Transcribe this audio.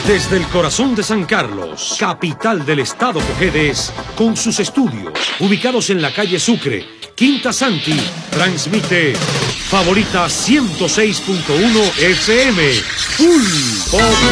Desde el corazón de San Carlos, capital del estado Cojedes, con sus estudios ubicados en la calle Sucre, Quinta Santi, transmite Favorita 106.1 FM, Full Pop.